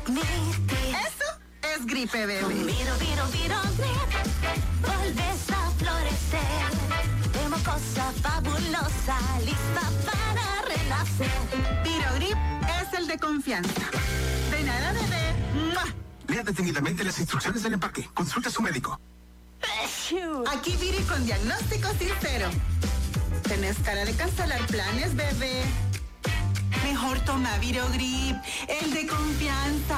Eso es gripe, bebé. Con Virogrip volves a florecer. De mocosa fabulosa, lista para renacer. Virogrip es el de confianza. De nada, bebé. ¡Mua! Lea detenidamente las instrucciones del empaque. Consulte a su médico. Aquí Viri con diagnóstico sincero. ¿Tenés cara de cancelar planes, bebé? Mejor toma Virogrip, el de confianza.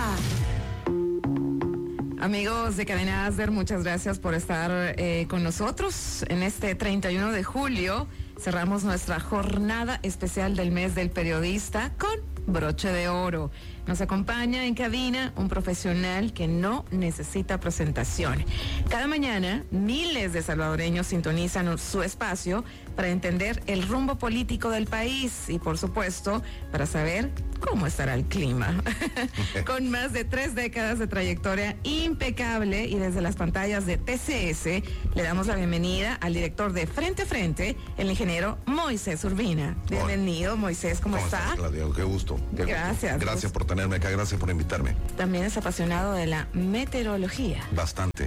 Amigos de Cadena Asder, muchas gracias por estar con nosotros. En este 31 de julio cerramos nuestra jornada especial del mes del periodista con broche de oro. Nos acompaña en cabina un profesional que no necesita presentación. Cada mañana, miles de salvadoreños sintonizan su espacio para entender el rumbo político del país y, por supuesto, para saber cómo estará el clima. Con más de 3 décadas de trayectoria impecable y desde las pantallas de TCS, le damos la bienvenida al director de Frente a Frente, el ingeniero Moisés Urbina. Bienvenido, Moisés, ¿cómo está? Claudio, qué gusto. Gracias. Gracias por tenerme acá, gracias por invitarme. También es apasionado de la meteorología. Bastante.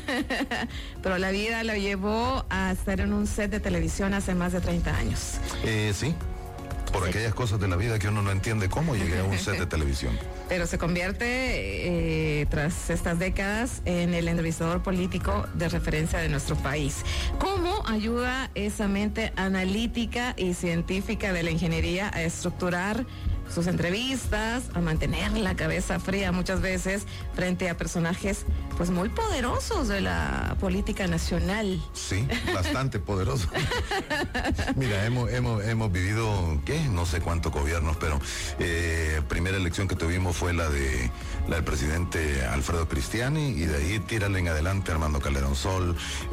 Pero la vida lo llevó a estar en un set de televisión hace más de 30 años. Sí, por aquellas cosas de la vida que uno no entiende cómo llegué a un set de televisión. Pero se convierte, tras estas décadas, en el entrevistador político de referencia de nuestro país. ¿Cómo ayuda esa mente analítica y científica de la ingeniería a estructurar sus entrevistas, a mantener la cabeza fría muchas veces frente a personajes pues muy poderosos de la política nacional? Sí, bastante poderoso. Mira, hemos vivido, no sé cuántos gobiernos, pero primera elección que tuvimos fue la del presidente Alfredo Cristiani, y de ahí tírale en adelante Armando Calderón Sol,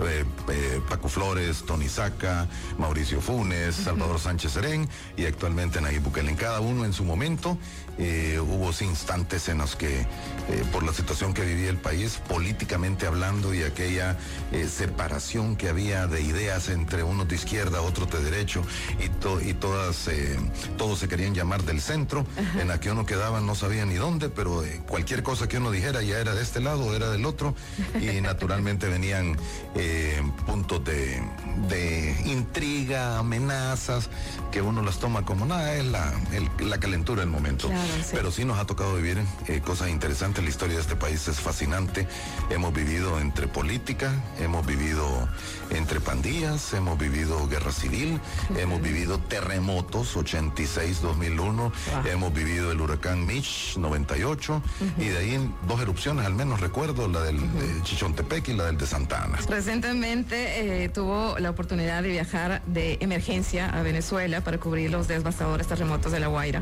Paco Flores, Tony Saca, Mauricio Funes, Salvador Sánchez Serén y actualmente Nayib Bukele. En cada uno en su momento hubo instantes en los que por la situación que vivía el país políticamente hablando y aquella separación que había de ideas entre unos de izquierda, otros de derecho y todos se querían llamar del centro. Ajá. En la que uno quedaba no sabía ni dónde, pero cualquier cosa que uno dijera ya era de este lado o era del otro, y naturalmente venían puntos de intriga, amenazas, que uno las toma como nada, es la calentura del momento. Claro, sí. Pero sí nos ha tocado vivir cosas interesantes. La historia de este país es fascinante. Hemos vivido entre política, hemos vivido entre pandillas, hemos vivido guerra civil, hemos vivido terremotos 86, 2001, hemos vivido el huracán Mitch 98, y de ahí 2 erupciones al menos recuerdo, la del Chichontepec y la del de Santa Ana. Recientemente tuvo la oportunidad de viajar de emergencia a Venezuela para cubrir los devastadores terremotos de La Guaira.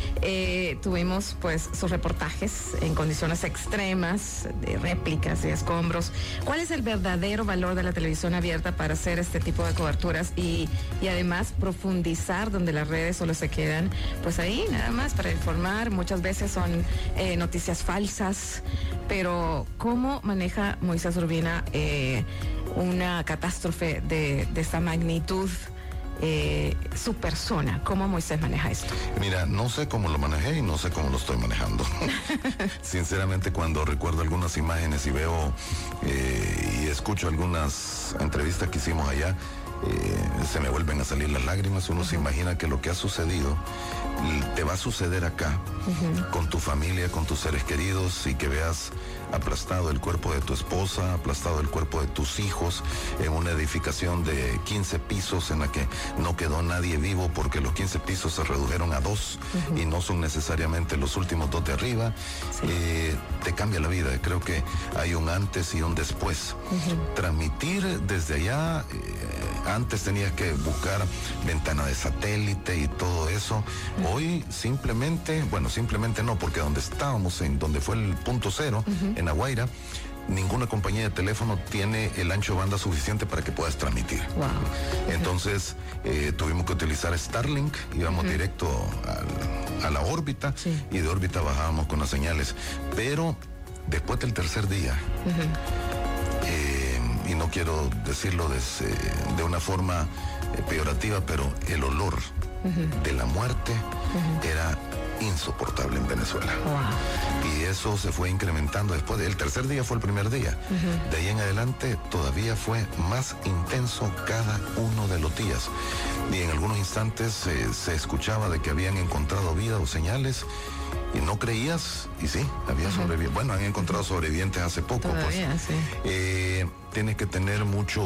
Tuvimos pues sus reportajes en condiciones extremas, de réplicas y escombros. ¿Cuál es el verdadero valor de la televisión abierta para hacer este tipo de coberturas y además profundizar donde las redes solo se quedan pues ahí nada más para informar? Muchas veces son noticias falsas, pero ¿cómo maneja Moisés Urbina una catástrofe de esta magnitud? Su persona, ¿cómo Moisés maneja esto? Mira, no sé cómo lo manejé y no sé cómo lo estoy manejando. Sinceramente, cuando recuerdo algunas imágenes y veo y escucho algunas entrevistas que hicimos allá, se me vuelven a salir las lágrimas. Uno se imagina que lo que ha sucedido te va a suceder acá, con tu familia, con tus seres queridos, y que veas aplastado el cuerpo de tu esposa, aplastado el cuerpo de tus hijos en una edificación de 15 pisos en la que no quedó nadie vivo porque los 15 pisos se redujeron a 2 y no son necesariamente los últimos 2 de arriba. Sí. Te cambia la vida. Creo que hay un antes y un después. Transmitir desde allá, antes tenías que buscar ventana de satélite y todo eso. Hoy simplemente no, porque donde estábamos, en donde fue el punto cero, en La Guaira, ninguna compañía de teléfono tiene el ancho de banda suficiente para que puedas transmitir. Wow. Entonces tuvimos que utilizar Starlink, íbamos directo a la órbita, y de órbita bajábamos con las señales. Pero después del tercer día, y no quiero decirlo de una forma peyorativa, pero el olor de la muerte era insoportable en Venezuela. Wow. Y eso se fue incrementando después. El tercer día fue el primer día. De ahí en adelante todavía fue más intenso cada uno de los días. Y en algunos instantes se escuchaba de que habían encontrado vida o señales y no creías, y sí, había sobrevivientes. Bueno, han encontrado sobrevivientes hace poco. Todavía, pues. Sí. Tienes que tener mucho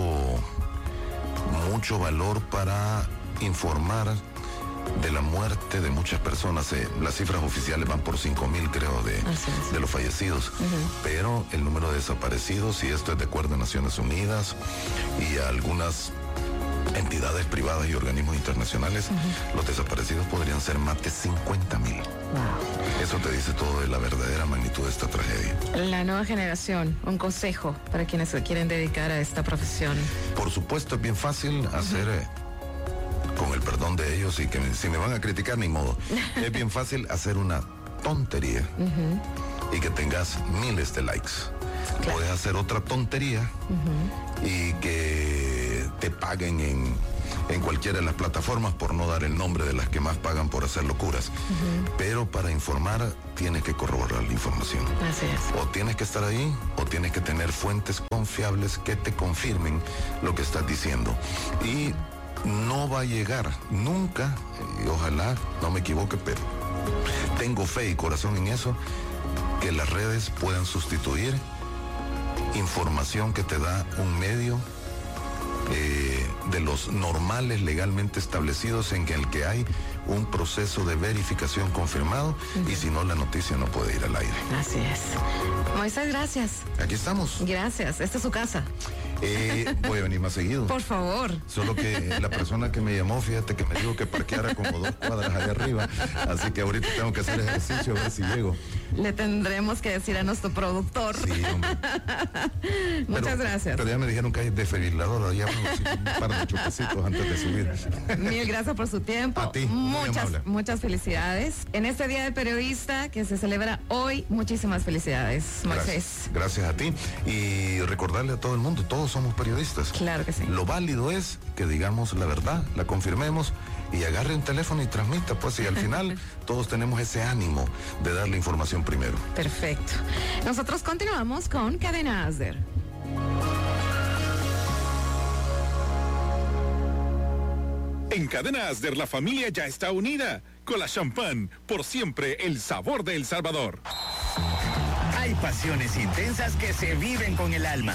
valor para informar de la muerte de muchas personas. Las cifras oficiales van por 5,000, creo, de los fallecidos. Pero el número de desaparecidos, y esto es de acuerdo a Naciones Unidas y a algunas entidades privadas y organismos internacionales, los desaparecidos podrían ser más de 50,000. Wow. Eso te dice todo de la verdadera magnitud de esta tragedia. La nueva generación, un consejo para quienes se quieren dedicar a esta profesión. Por supuesto, es bien fácil hacer, con el perdón de ellos, y que si me van a criticar, ni modo, es bien fácil hacer una tontería y que tengas miles de likes. Claro. Puedes hacer otra tontería y que te paguen en cualquiera de las plataformas, por no dar el nombre de las que más pagan por hacer locuras. Pero para informar tienes que corroborar la información. Así es. O tienes que estar ahí, o tienes que tener fuentes confiables que te confirmen lo que estás diciendo. Y no va a llegar nunca, y ojalá no me equivoque, pero tengo fe y corazón en eso, que las redes puedan sustituir información que te da un medio de los normales legalmente establecidos, en el que hay un proceso de verificación confirmado, y si no, la noticia no puede ir al aire. Así es. Moisés, gracias. Aquí estamos. Gracias. Esta es su casa. Voy a venir más seguido. Por favor. Solo que la persona que me llamó, fíjate que me dijo que parqueara como 2 cuadras allá arriba. Así que ahorita tengo que hacer ejercicio a ver si llego. Le tendremos que decir a nuestro productor. Sí, hombre. Muchas gracias. Pero ya me dijeron que hay desfibrilador, ya un par de chupecitos antes de subir. Mil gracias por su tiempo. A ti. Muchas felicidades. En este Día del Periodista que se celebra hoy, muchísimas felicidades, Moisés. Gracias a ti. Y recordarle a todo el mundo, todos somos periodistas. Claro que sí. Lo válido es que digamos la verdad, la confirmemos, y agarre un teléfono y transmita, pues, y al final todos tenemos ese ánimo de dar la información primero. Perfecto. Nosotros continuamos con Cadena Asder. En Cadena Asder la familia ya está unida. Con la champán, por siempre el sabor de El Salvador. Hay pasiones intensas que se viven con el alma.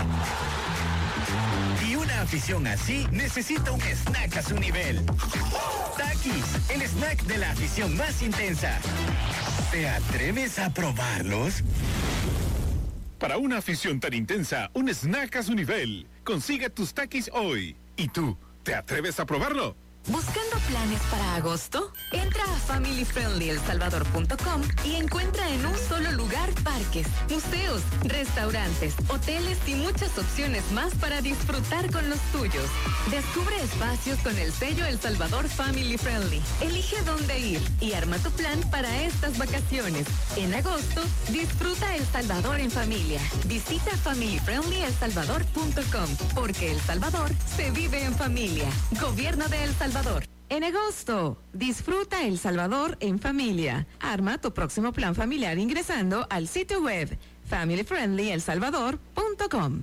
Y una afición así necesita un snack a su nivel. Takis, el snack de la afición más intensa. ¿Te atreves a probarlos? Para una afición tan intensa, un snack a su nivel. Consigue tus Takis hoy. ¿Y tú, te atreves a probarlo? ¿Buscando planes para agosto? Entra a familyfriendlyelsalvador.com y encuentra en un solo lugar parques, museos, restaurantes, hoteles y muchas opciones más para disfrutar con los tuyos. Descubre espacios con el sello El Salvador Family Friendly. Elige dónde ir y arma tu plan para estas vacaciones. En agosto, disfruta El Salvador en familia. Visita familyfriendlyelsalvador.com, porque El Salvador se vive en familia. Gobierno de El Salvador. En agosto, disfruta El Salvador en familia. Arma tu próximo plan familiar ingresando al sitio web familyfriendlyelsalvador.com.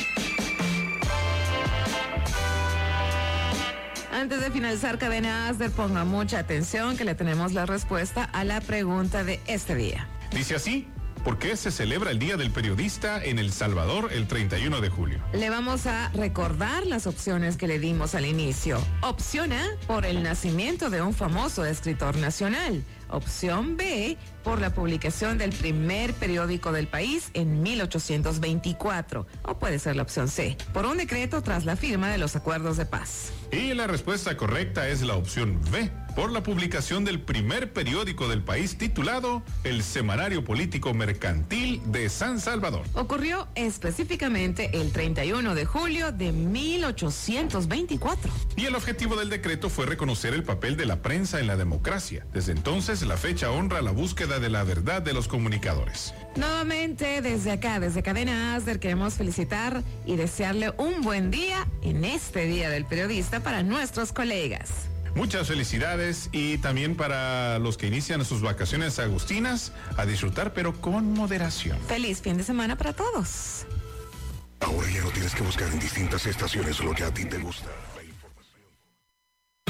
Antes de finalizar Cadena Asder, ponga mucha atención que le tenemos la respuesta a la pregunta de este día. Dice así: ¿por qué se celebra el Día del Periodista en El Salvador el 31 de julio? Le vamos a recordar las opciones que le dimos al inicio. Opción A, por el nacimiento de un famoso escritor nacional. Opción B, por la publicación del primer periódico del país en 1824. O puede ser la opción C, por un decreto tras la firma de los acuerdos de paz. Y la respuesta correcta es la opción B, por la publicación del primer periódico del país titulado El Semanario Político Mercantil de San Salvador. Ocurrió específicamente el 31 de julio de 1824. Y el objetivo del decreto fue reconocer el papel de la prensa en la democracia. Desde entonces, la fecha honra la búsqueda de la verdad de los comunicadores. Nuevamente, desde acá, desde Cadena Asder, queremos felicitar y desearle un buen día en este Día del Periodista para nuestros colegas. Muchas felicidades y también para los que inician sus vacaciones agustinas, a disfrutar pero con moderación. Feliz fin de semana para todos. Ahora ya no tienes que buscar en distintas estaciones lo que a ti te gusta.